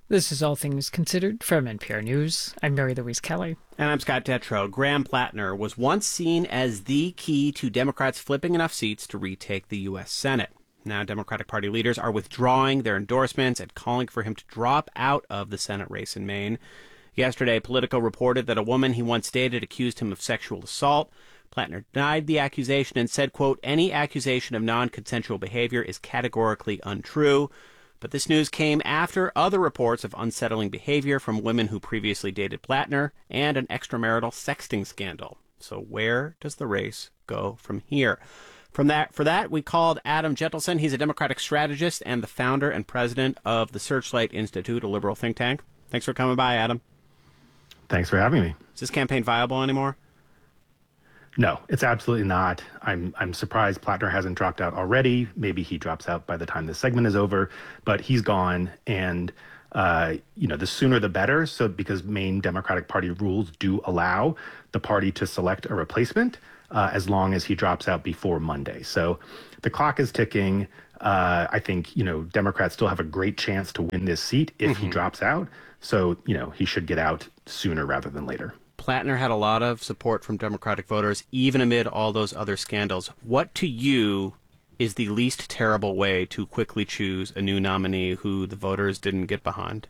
This is All Things Considered from NPR News. I'm Mary Louise Kelly. And I'm Scott Detrow. Graham Plattner was once seen as the key to Democrats flipping enough seats to retake the U.S. Senate. Now, Democratic Party leaders are withdrawing their endorsements and calling for him to drop out of the Senate race in Maine. Yesterday, Politico reported that a woman he once dated accused him of sexual assault. Plattner denied the accusation and said, quote, "Any accusation of non-consensual behavior is categorically untrue." But this news came after other reports of unsettling behavior from women who previously dated Plattner and an extramarital sexting scandal. So where does the race go from here? For that, we called Adam Gentleson. He's a Democratic strategist and the founder and president of the Searchlight Institute, a liberal think tank. Thanks for coming by, Adam. Thanks for having me. Is this campaign viable anymore? No, it's absolutely not. I'm surprised Plattner hasn't dropped out already. Maybe he drops out by the time this segment is over, but he's gone. And, the sooner the better. So because Maine Democratic Party rules do allow the party to select a replacement as long as he drops out before Monday. So the clock is ticking. I think, Democrats still have a great chance to win this seat if he drops out. So, he should get out sooner rather than later. Plattner had a lot of support from Democratic voters, even amid all those other scandals. What to you is the least terrible way to quickly choose a new nominee who the voters didn't get behind?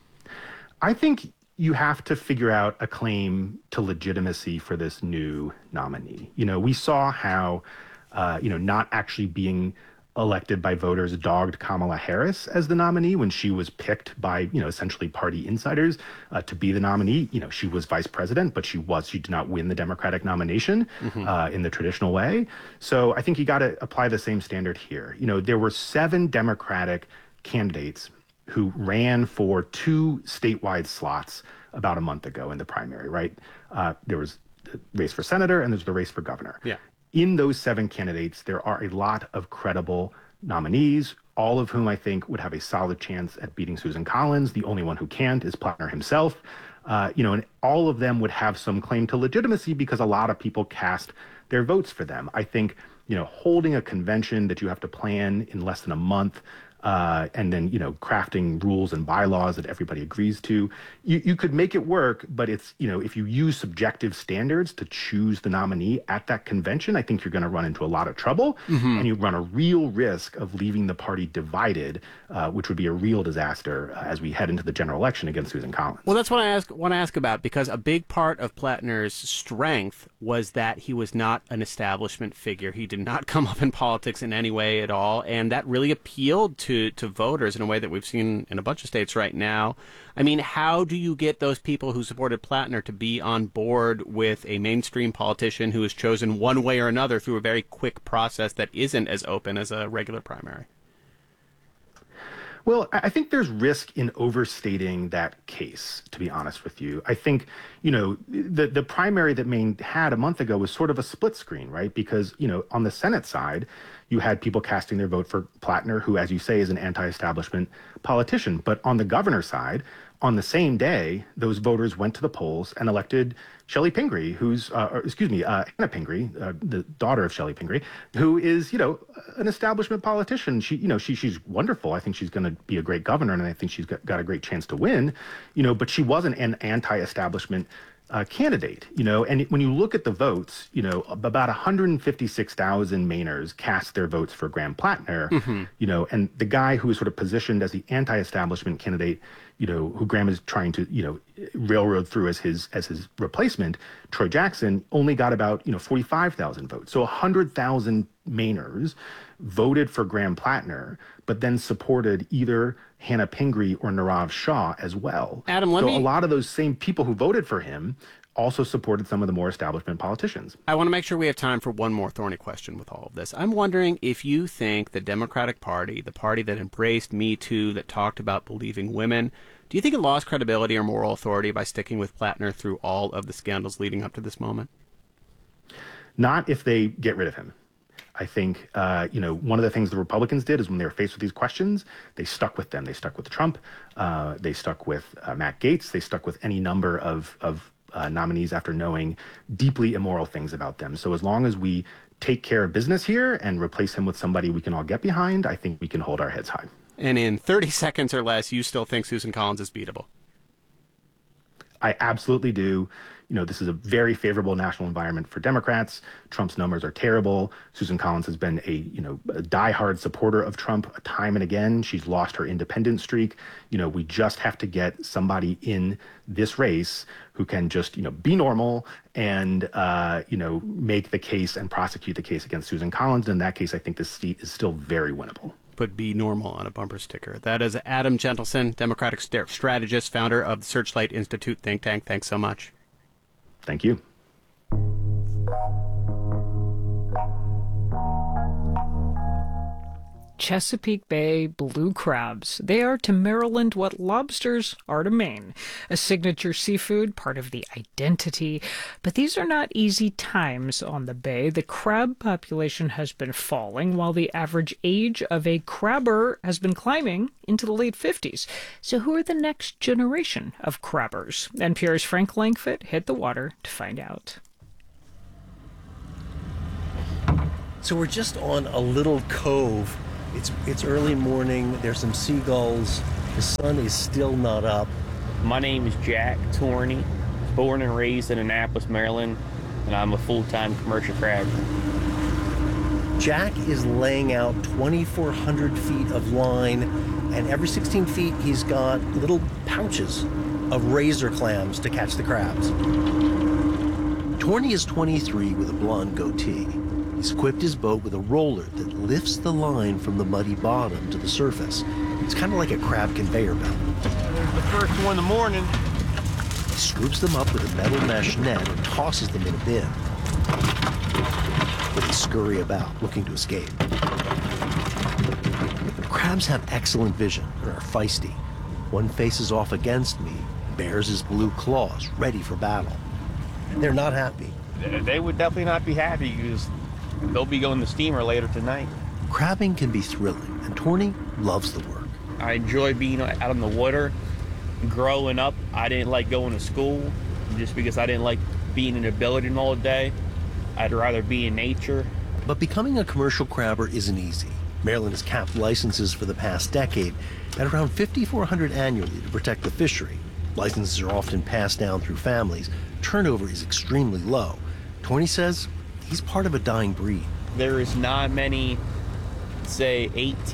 I think you have to figure out a claim to legitimacy for this new nominee. We saw how, not actually being elected by voters dogged Kamala Harris as the nominee when she was picked by, essentially party insiders to be the nominee. She was vice president, but she did not win the Democratic nomination in the traditional way. So I think you got to apply the same standard here. There were 7 Democratic candidates who ran for 2 statewide slots about a month ago in the primary, right? There was the race for senator and there's the race for governor. Yeah. In those 7 candidates, there are a lot of credible nominees, all of whom I think would have a solid chance at beating Susan Collins. The only one who can't is Plattner himself. And all of them would have some claim to legitimacy because a lot of people cast their votes for them. I think, holding a convention that you have to plan in less than a month, and then, crafting rules and bylaws that everybody agrees to. You could make it work, but it's, if you use subjective standards to choose the nominee at that convention, I think you're going to run into a lot of trouble. And you run a real risk of leaving the party divided, which would be a real disaster as we head into the general election against Susan Collins. Well, that's what I want to ask about, because a big part of Plattner's strength was that he was not an establishment figure. He did not come up in politics in any way at all, and that really appealed to voters in a way that we've seen in a bunch of states right now. I mean, how do you get those people who supported Plattner to be on board with a mainstream politician who is chosen one way or another through a very quick process that isn't as open as a regular primary? Well, I think there's risk in overstating that case, to be honest with you. I think, the primary that Maine had a month ago was sort of a split screen, right? Because, on the Senate side, you had people casting their vote for Plattner, who, as you say, is an anti-establishment politician. But on the governor side, on the same day, those voters went to the polls and elected Shelley Pingree, Hannah Pingree, the daughter of Shelley Pingree, who is, an establishment politician. She's wonderful. I think she's going to be a great governor, and I think she's got a great chance to win, but she wasn't an anti-establishment candidate, and when you look at the votes, about 156,000 Mainers cast their votes for Graham Plattner, and the guy who is sort of positioned as the anti-establishment candidate, who Graham is trying to, railroad through as his replacement, Troy Jackson, only got about, 45,000 votes. So 100,000 Mainers voted for Graham Plattner, but then supported either Hannah Pingree or Nirav Shah as well. Adam, a lot of those same people who voted for him also supported some of the more establishment politicians. I want to make sure we have time for one more thorny question with all of this. I'm wondering if you think the Democratic Party, the party that embraced Me Too, that talked about believing women, do you think it lost credibility or moral authority by sticking with Plattner through all of the scandals leading up to this moment? Not if they get rid of him. I think, one of the things the Republicans did is when they were faced with these questions, they stuck with them. They stuck with Trump. They stuck with Matt Gaetz. They stuck with any number of nominees after knowing deeply immoral things about them. So as long as we take care of business here and replace him with somebody we can all get behind, I think we can hold our heads high. And in 30 seconds or less, you still think Susan Collins is beatable? I absolutely do. This is a very favorable national environment for Democrats. Trump's numbers are terrible. Susan Collins has been a diehard supporter of Trump time and again. She's lost her independent streak. We just have to get somebody in this race who can just, be normal and, make the case and prosecute the case against Susan Collins. In that case, I think this seat is still very winnable. Put "Be Normal" on a bumper sticker. That is Adam Gentleson, Democratic strategist, founder of the Searchlight Institute think tank. Thanks so much. Thank you. Chesapeake Bay blue crabs. They are to Maryland what lobsters are to Maine. A signature seafood, part of the identity. But these are not easy times on the bay. The crab population has been falling, while the average age of a crabber has been climbing into the late 50s. So who are the next generation of crabbers? NPR's Frank Langfitt hit the water to find out. So we're just on a little cove. It's early morning. There's some seagulls. The sun is still not up. My name is Jack Torney, born and raised in Annapolis, Maryland, and I'm a full-time commercial crabber. Jack is laying out 2,400 feet of line, and every 16 feet he's got little pouches of razor clams to catch the crabs. Torney is 23 with a blonde goatee. He's equipped his boat with a roller that lifts the line from the muddy bottom to the surface. It's kind of like a crab conveyor belt. There's the first one in the morning. He scoops them up with a metal mesh net and tosses them in a bin. But they scurry about, looking to escape. Crabs have excellent vision and are feisty. One faces off against me, bares his blue claws, ready for battle. They're not happy. They would definitely not be happy because they'll be going to steamer later tonight. Crabbing can be thrilling, and Torney loves the work. I enjoy being out on the water. Growing up, I didn't like going to school just because I didn't like being in a building all day. I'd rather be in nature. But becoming a commercial crabber isn't easy. Maryland has capped licenses for the past decade at around 5,400 annually to protect the fishery. Licenses are often passed down through families. Turnover is extremely low. Torney says he's part of a dying breed. There is not many, say,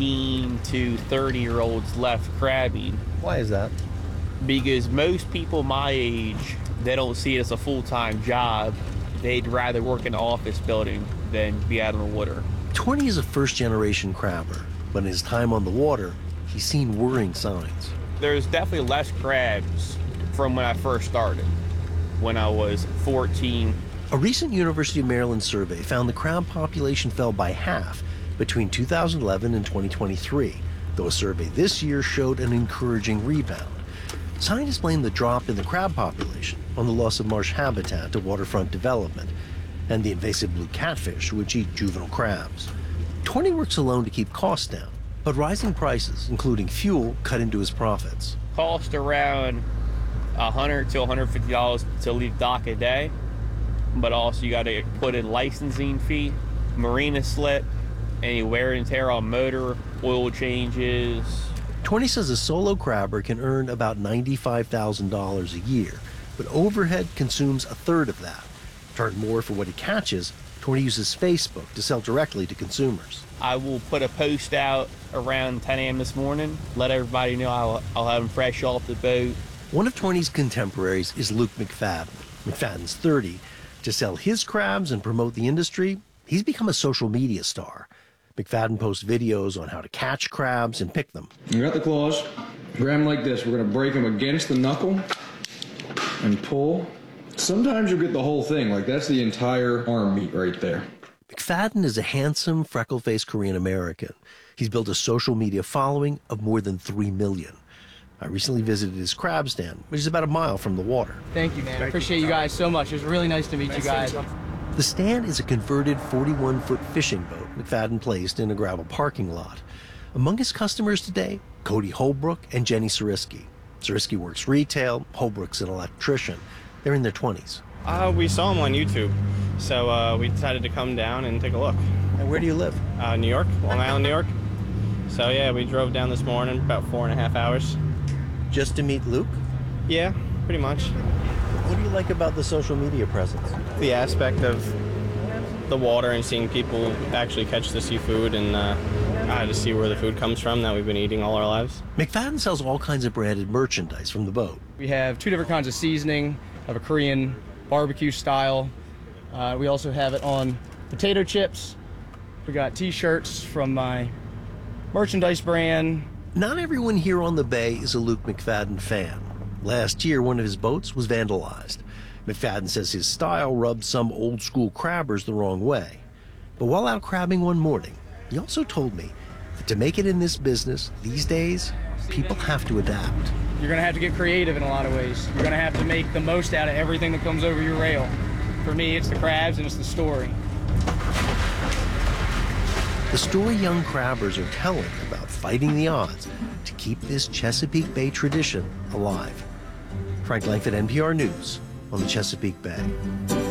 18 to 30-year-olds left crabbing. Why is that? Because most people my age, they don't see it as a full-time job. They'd rather work in an office building than be out on the water. Torney is a first-generation crabber, but in his time on the water, he's seen worrying signs. There's definitely less crabs from when I first started, when I was 14. A recent University of Maryland survey found the crab population fell by half between 2011 and 2023, though a survey this year showed an encouraging rebound. Scientists blame the drop in the crab population on the loss of marsh habitat to waterfront development and the invasive blue catfish, which eat juvenile crabs. Torney works alone to keep costs down, but rising prices, including fuel, cut into his profits. Cost around $100 to $150 to leave dock a day, but also you got to put in licensing fee, marina slip, any wear and tear on motor, oil changes. Torney says a solo crabber can earn about $95,000 a year, but overhead consumes a third of that. To earn more for what he catches, Torney uses Facebook to sell directly to consumers. I will put a post out around 10 a.m. this morning, let everybody know I'll have them fresh off the boat. One of Torney's contemporaries is Luke McFadden. McFadden's 30. To sell his crabs and promote the industry, he's become a social media star. McFadden posts videos on how to catch crabs and pick them. You got the claws. Grab them like this. We're going to break them against the knuckle and pull. Sometimes you'll get the whole thing. Like, that's the entire arm meat right there. McFadden is a handsome, freckle-faced Korean American. He's built a social media following of more than 3 million. I recently visited his crab stand, which is about a mile from the water. Thank you, man. I appreciate you guys so much. It was really nice to meet you guys. The stand is a converted 41-foot fishing boat McFadden placed in a gravel parking lot. Among his customers today, Cody Holbrook and Jenny Sariski. Sariski works retail, Holbrook's an electrician. They're in their 20s. We saw him on YouTube, so we decided to come down and take a look. And where do you live? New York, Long Island, New York. So yeah, we drove down this morning, about 4.5 hours. Just to meet Luke? Yeah, pretty much. What do you like about the social media presence? The aspect of the water and seeing people actually catch the seafood and to see where the food comes from that we've been eating all our lives. McFadden sells all kinds of branded merchandise from the boat. We have 2 different kinds of seasoning. I have a Korean barbecue style. We also have it on potato chips. We got t-shirts from my merchandise brand. Not everyone here on the bay is a Luke McFadden fan. Last year, one of his boats was vandalized. McFadden says his style rubbed some old-school crabbers the wrong way. But while out crabbing one morning, he also told me that to make it in this business these days, people have to adapt. You're gonna have to get creative in a lot of ways. You're gonna have to make the most out of everything that comes over your rail. For me, it's the crabs and it's the story. The story young crabbers are telling about fighting the odds to keep this Chesapeake Bay tradition alive. Frank Langford, NPR News, on the Chesapeake Bay.